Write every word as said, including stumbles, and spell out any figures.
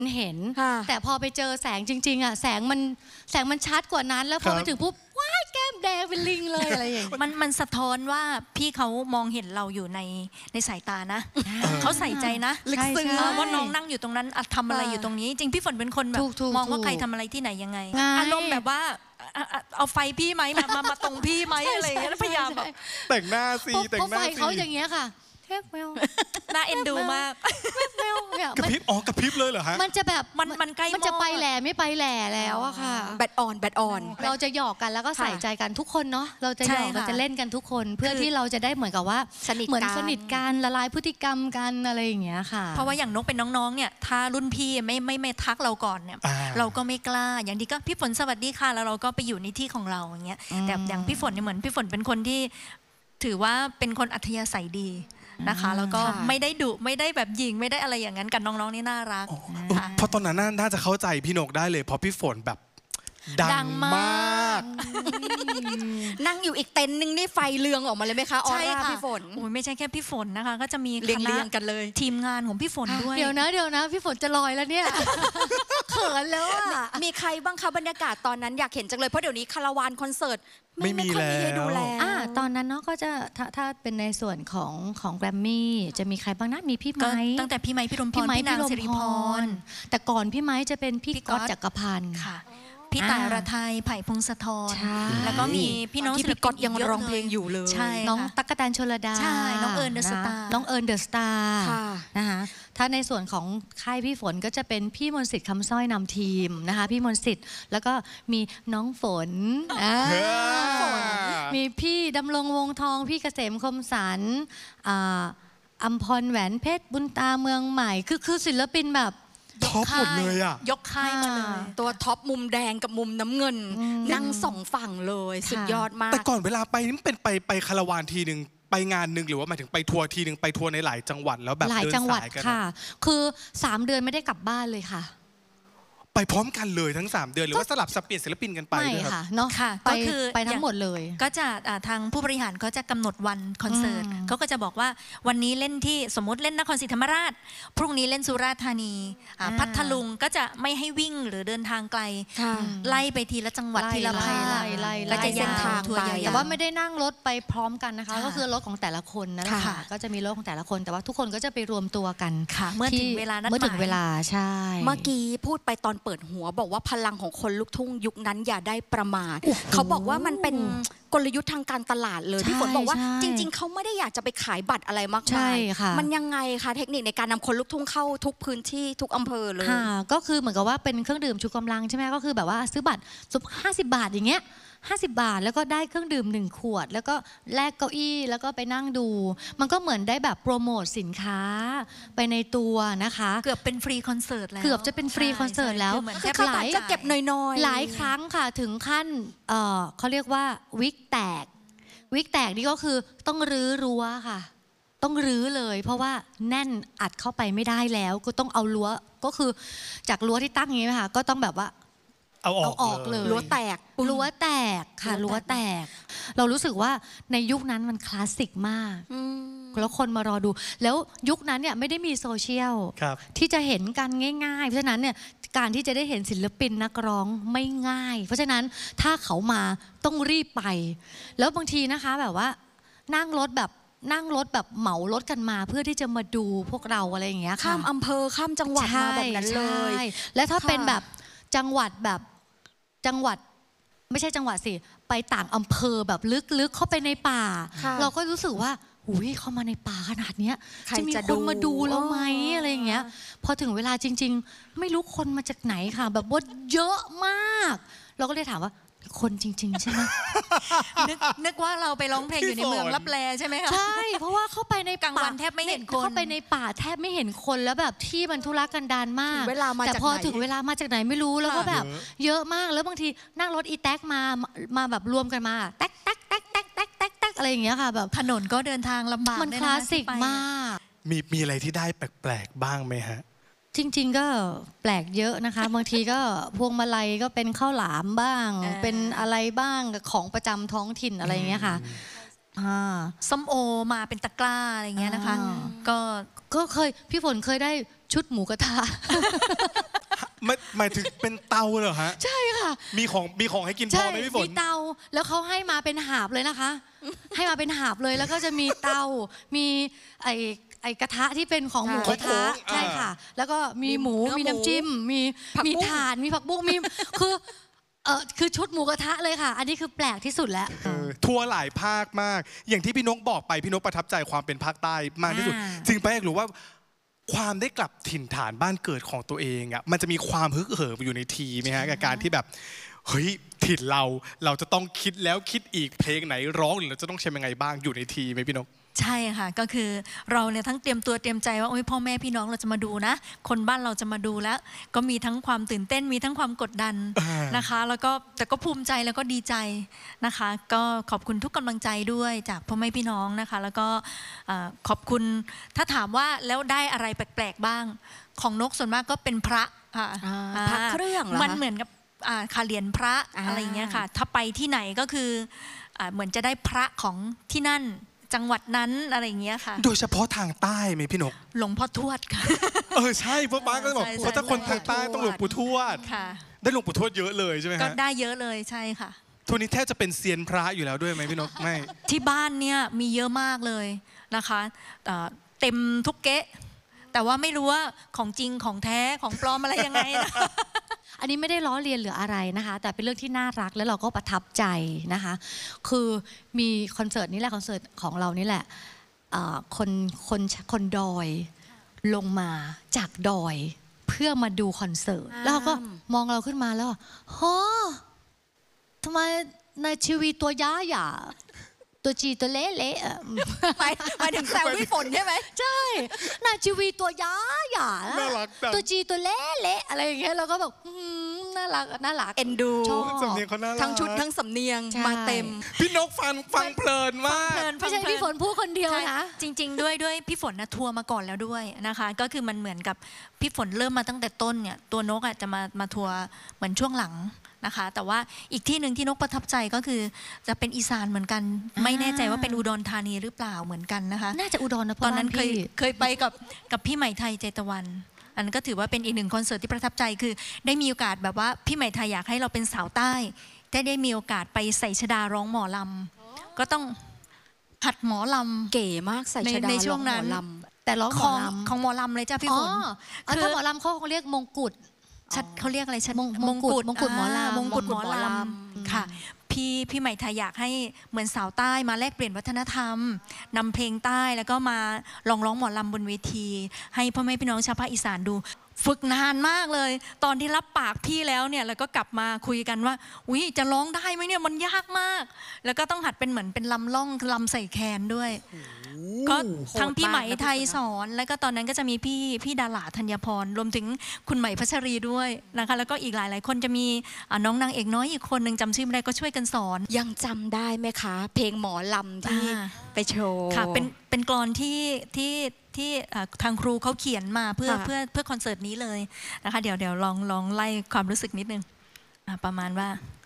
เห็นแต่พอไปเจอแสงจริงๆอ่ะแสงมันแสงมันชัดกว่านั้นแล้วพอไปถึงปุ๊บว้ายแก้มแดงเป็นลิงเลยอะไรอย่างเงี้ยมันมันสะท้อนว่าพี่เขามองเห็นเราอยู่ในในสายตานะเขาใส่ใจนะลึกซึ้งว่าน้องนั่งอยู่ตรงนั้นทำอะไรอยู่ตรงนี้จริงพี่ฝนเป็นคนแบบมองว่าใครทำอะไรที่ไหนยังไงอารมณ์แบบว่าเอาไฟพี่ไหมมามามาตรงพี่ไหมอะไรอย่างเงี้ยพยายามแบบแต่งหน้าสิแต่งหน้าสิเขาอย่างเงี้ยค่ะน่าเอ็นดูมากกระพริบอ๋อกระพริบเลยเหรอฮะมันจะแบบมันมันใกล้มันจะไปแหล่ไม่ไปแหล่แล้วอะค่ะแบดออนแบดออนเราจะหยอกกันแล้วก็ใส่ใจกันทุกคนเนาะเราจะหยอกเราจะเล่นกันทุกคนเพื่อที่เราจะได้เหมือนกับว่าเหมือนสนิทกันละลายพฤติกรรมกันอะไรอย่างเงี้ยค่ะเพราะว่าอย่างนกเป็นน้องๆเนี่ยถ้ารุ่นพี่ไม่ไม่ไม่ทักเราก่อนเนี่ยเราก็ไม่กล้าอย่างดีก็พี่ฝนสวัสดีค่ะแล้วเราก็ไปอยู่ในที่ของเราอย่างเงี้ยแต่อย่างพี่ฝนเนี่ยเหมือนพี่ฝนเป็นคนที่ถือว่าเป็นคนอัธยาศัยดีนะคะแล้วก็ไม่ได้ดุไม่ได้แบบยิงไม่ได้อะไรอย่างนั้นกับน้องๆนี่น่ารักเพราะตอนนั้นน่าจะเข้าใจพี่นกได้เลยเพราะพี่ฝนแบบดังมากนั่งอยู่อีกเต็นท์นึงนี่ไฟเรืองออกมาเลยไหมคะออร่าพี่ฝนโอ้ยไม่ใช่แค่พี่ฝนนะคะก็จะมีคณะกันเลยทีมงานของพี่ฝนด้วยเดี๋ยวนะเดี๋ยวนะพี่ฝนจะลอยแล้วเนี่ยเขินแล้วอ่ะมีใครบ้างคะบรรยากาศตอนนั้นอยากเห็นจังเลยเพราะเดี๋ยวนี้คาราวานคอนเสิร์ตไม่มีแล้วอ่าตอนนั้นเนาะก็จะถ้าถ้าเป็นในส่วนของของแกรมมี่จะมีใครบ้างนะมีพี่ไม้ตั้งแต่พี่ไม้พี่รมพรพี่นางสิริพรแต่ก่อนพี่ไม้จะเป็นพี่ก๊อตจักรพันธ์ค่ะพี่ตายระไทยไผ่พงศธรแล้วก็มีพี่น้องศิลปินยังร้องเพลงอยู่เลยใช่น้องตั๊กแตนชลดาใช่น้องเอิญเดอะสตาร์น้องเอิญเดอะสตาร์นะคะถ้าในส่วนของค่ายพี่ฝนก็จะเป็นพี่มนต์สิทธิ์คำสร้อยนำทีมนะคะพี่มนต์สิทธิ์แล้วก็มีน้องฝนมีพี่ดำรงวงทองพี่เกษมคมสันอัมพรแหวนเพชรบุญตาเมืองใหม่คือคือศิลปินแบบท็อปหมดเลยอ่ะยกค่ายมาเลยตัวท็อปมุมแดงกับมุมน้ำเงินนั่งสองฝั่งเลยสุดยอดมากแต่ก่อนเวลาไปนี่เป็นไปไปคาราวานทีหนึ่งไปงานหนึ่งหรือว่าหมายถึงไปทัวร์ทีหนึ่งไปทัวร์ในหลายจังหวัดแล้วแบบหลายจังหวัดค่ะคือสามเดือนไม่ได้กลับบ้านเลยค่ะไปพร้อมกันเลยทั้งสามเดือนหรือว่าสลับสับเปลี่ยนศิลปินกันไปไม่ค่ะเนาะก็คือไปทั้งหมดเลยก็จะทางผู้บริหารเขาจะกำหนดวันคอนเสิร์ตเขาก็จะบอกว่าวันนี้เล่นที่สมมติเล่นนครศรีธรรมราชพรุ่งนี้เล่นสุราษฎร์ธานีพัทลุงก็จะไม่ให้วิ่งหรือเดินทางไกลไล่ไปทีละจังหวัดทีละภาคก็จะยาวแต่ว่าไม่ได้นั่งรถไปพร้อมกันนะคะก็คือรถของแต่ละคนนั่นแหละค่ะก็จะมีรถของแต่ละคนแต่ว่าทุกคนก็จะไปรวมตัวกันเมื่อถึงเวลานัดหมายเมื่อถึงเวลาใช่เมื่อกี้พูดไปตอนเปิดหัวบอกว่าพลังของคนลูกทุ่งยุคนั้นอย่าได้ประมาทเขาบอกว่ามันเป็นกลยุทธ์ทางการตลาดเลยพี่ฝนบอกว่าจริงๆเขาไม่ได้อยากจะไปขายบัตรอะไรมากมายมันยังไงคะเทคนิคในการนำคนลูกทุ่งเข้าทุกพื้นที่ทุกอำเภอเลยก็คือเหมือนกับว่าเป็นเครื่องดื่มชูกำลังใช่ไหมก็คือแบบว่าซื้อบัตรสุบห้าสิบบาทอย่างเงี้ยห้าสิบบาทแล้วก็ได้เครื่องดื่มหนึ่งขวดแล้วก็แลกเก้าอี้แล้วก็ไปนั่งดูมันก็เหมือนได้แบบโปรโมทสินค้าไปในตัวนะคะเกือบเป็นฟรีคอนเสิร์ตแล้วเกือบจะเป็นฟรีคอนเสิร์ตแล้วหลายจะเก็บน้อยๆหลายครั้งค่ะถึงขั้นเอ่อเขาเรียกว่าวิกแตกวิกแตกนี่ก็คือต้องรื้อรั้วค่ะต้องรื้อเลยเพราะว่าแน่นอัดเข้าไปไม่ได้แล้วก็ต้องเอารั้วก็คือจากรั้วที่ตั้งอย่างนี้ค่ะก็ต้องแบบว่าเอาออกออกเลยรั้วแตกรั้วแตกค่ะรั้วแตกเรารู้สึกว่าในยุคนั้นมันคลาสสิกมากแล้วคนมารอดูแล้วยุคนั้นเนี่ยไม่ได้มีโซเชียลที่จะเห็นกันง่ายๆเพราะฉะนั้นเนี่ยการที่จะได้เห็นศิลปินนักร้องไม่ง่ายเพราะฉะนั้นถ้าเขามาต้องรีบไปแล้วบางทีนะคะแบบว่านั่งรถแบบนั่งรถแบบเหมารถกันมาเพื่อที่จะมาดูพวกเราอะไรอย่างเงี้ยข้ามอำเภอข้ามจังหวัดมาแบบนั้นเลยและถ้าเป็นแบบจังหวัดแบบจังหวัดไม่ใช่จังหวัดสิไปต่างอำเภอแบบลึกๆเข้าไปในป่าเราก็รู้สึกว่าหุยเข้ามาในป่าขนาดเนี้ยจะมีคนมาดูเราไหมอะไรอย่างเงี้ยพอถึงเวลาจริงๆไม่รู้คนมาจากไหนค่ะแบบว่าเยอะมากเราก็เลยถามว่าคนจริงๆใช่ไหมนึกนึกว่าเราไปร้องเพลงอยู่ในเมืองลับแลใช่ไหมคะใช่เพราะว่าเข้าไปในกลางวันแทบไม่เห็นคนเข้าไปในป่าแทบไม่เห็นคนแล้วแบบที่มันทุรกันดารมากแต่พอถึงเวลามาจากไหนไม่รู้แล้วก็แบบเยอะมากแล้วบางทีนั่งรถอีแท็กมามาแบบรวมกันมาแท็กแท็กแท็กแท็กแท็กแท็กแท็กอะไรอย่างเงี้ยค่ะแบบถนนก็เดินทางลำบากมันคลาสสิกมากมีมีอะไรที่ได้แปลกๆบ้างไหมฮะจริงๆก็แปลกเยอะนะคะบางทีก็พวงมาลัยก็เป็นข้าวหลามบ้างเป็นอะไรบ้างของประจำท้องถิ่นอะไรอย่างเงี้ยค่ะส้มโอมาเป็นตะกร้าอะไรเงี้ยนะคะก็ก็เคยพี่ฝนเคยได้ชุดหมูกระทะหมายถึงเป็นเตาเหรอฮะใช่ค่ะมีของมีของให้กินพอไหมพี่ฝนมีเตาแล้วเขาให้มาเป็นหาบเลยนะคะ ให้มาเป็นหาบเลยแล้วก็จะมีเตามีไอไอกระทะที่เป็นของหมูกระทะใช่ค่ะแล้วก็มีหมูมีน้ำจิ้มมีมีถ่านมีผักบุ้งมีคือเออคือชุดหมูกระทะเลยค่ะ อันนี้คือแปลกที่สุดแล้วทัวร์หลายภาคมากอย่างที่พี่นกบอกไปพี่นกประทับใจความเป็นภาคใต้มากที่สุดจริงไปอยากรู้ว่าความได้กลับถิ่นฐานบ้านเกิดของตัวเองอ่ะมันจะมีความฮึกเหิมอยู่ในทีไหมฮะกับการที่แบบเฮ้ยถิ่นเราเราจะต้องคิดแล้วคิดอีกเพลงไหนร้องหรือเราจะต้องใช้ยังไงบ้างอยู่ในทีไหมพี่นกใช่ค่ะก็คือเราเนี่ยทั้งเตรียมตัวเตรียมใจว่าโอ้ยพ่อแม่พี่น้องเราจะมาดูนะคนบ้านเราจะมาดูแล้วก็มีทั้งความตื่นเต้นมีทั้งความกดดันนะคะแล้วก็แต่ก็ภูมิใจแล้วก็ดีใจนะคะก็ขอบคุณทุกกำลังใจด้วยจากพ่อแม่พี่น้องนะคะแล้วก็ขอบคุณถ้าถามว่าแล้วได้อะไรแปลกๆบ้างของนกส่วนมากก็เป็นพระค่ะพระเครื่องเหรอมันเหมือนกับคาเหรียญพระอะไรอย่างเงี้ยค่ะถ้าไปที่ไหนก็คือเหมือนจะได้พระของที่นั่นจังหวัดนั้นอะไรอย่างเงี้ยค่ะโดยเฉพาะทางใต้ไหมพี่นกหลวงพ่อทวดค่ะเออใช่พวกบ้านก็บอกเพราะถ้าคนทางใต้ต้องหลวงปู่ทวดค่ะได้หลวงปู่ทวดเยอะเลยใช่ไหมฮะก็ได้เยอะเลยใช่ค่ะทุกนี้แทบจะเป็นเซียนพระอยู่แล้วด้วยไหมพี่นกไม่ที่บ้านเนี่ยมีเยอะมากเลยนะคะเต็มทุกเก๊ะแต่ว่าไม่รู้ว่าของจริงของแท้ของปลอมอะไรยังไงนะอันนี้ไม่ได้ล้อเลียนหรืออะไรนะคะแต่เป็นเรื่องที่น่ารักแล้วเราก็ประทับใจนะคะคือมีคอนเสิร์ตนี้แหละคอนเสิร์ตของเรานี่แหละคนคนคนดอยลงมาจากดอยเพื่อมาดูคอนเสิร์ตแล้วเขาก็มองเราขึ้นมาแล้วฮะทำไมในชีวิตตัวย้าหย่าตัวจีตัวเละเละไปไปถึงแซวพี่ฝนใช่ไหมใช่นาชีวีตัวย้าหย่าตัวจีตัวเละเละอะไรอย่างเงี้ยเราก็แบบน่ารักน่ารักเอ็นดูสำเนียงเขาน่ารักทั้งชุดทั้งสำเนียงมาเต็มพี่นกฟังฟังเพลินมากไม่ใช่พี่ฝนพูดคนเดียวนะจริงๆด้วยด้วยพี่ฝนนะทัวร์มาก่อนแล้วด้วยนะคะก็คือมันเหมือนกับพี่ฝนเริ่มมาตั้งแต่ต้นเนี่ยตัวนกอ่ะจะมามาทัวร์เหมือนช่วงหลังนะคะแต่ว่าอีกที่หนึ่งที่นกประทับใจก็คือจะเป็นอีสานเหมือนกันไม่แน่ใจว่าเป็นอุดรธานีหรือเปล่าเหมือนกันนะคะน่าจะอุดรนะตอนนั้นเคยเคยไปกับกับพี่ใหม่ไทยเจตวันอันนั้นก็ถือว่าเป็นอีกหนึ่งคอนเสิร์ตที่ประทับใจคือได้มีโอกาสแบบว่าพี่ใหม่ไทยอยากให้เราเป็นสาวใต้ได้ได้มีโอกาสไปใส่ชดาร้องหมอลำก็ต้องหัดหมอลำเก๋มากใส่ชดาร้องหมอลำแต่ร้องของของหมอลำเลยจ้าพี่ฝนคือหมอลำเขาเรียกมงกุฎเขาเรียกอะไรชัดมงกุฎมงกุฎหมอลำมงกุฎหมอลำค่ะพี่พี่ใหม่ไทยอยากให้เหมือนสาวใต้มาแลกเปลี่ยนวัฒนธรรมนำเพลงใต้แล้วก็มาลองร้องหมอลำบนเวทีให้พ่อแม่พี่น้องชาวภาคอีสานดูฝึกนานมากเลยตอนที่รับปากพี่แล้วเนี่ยแล้วก็กลับมาคุยกันว่าอุ้ยจะร้องได้ไหมเนี่ยมันยากมากแล้วก็ต้องหัดเป็นเหมือนเป็นลำล่องลำใส่แคนด้วยก็ทั้งพี่ไหมไทยสอนแล้วก็ตอนนั้นก็จะมีพี่พี่ดาราธัญพรรวมถึงคุณใหม่พัชรีด้วยนะคะแล้วก็อีกหลายหลายคนจะมีน้องนางเอกน้อยอีกคนหนึ่งจำชื่อไม่ได้ก็ช่วยกันสอนยังจำได้ไหมคะเพลงหมอลำที่ไปโชว์ค่ะเป็นเป็นกลอนที่ที่ที่ทางครูเขาเขียนมาเพื่อเพื่อเพื่อคอนเสิร์ตนี้เลยนะคะเดี๋ยวเดี๋ยวลองลองไล่ความรู้สึกนิดนึงประมาณว่า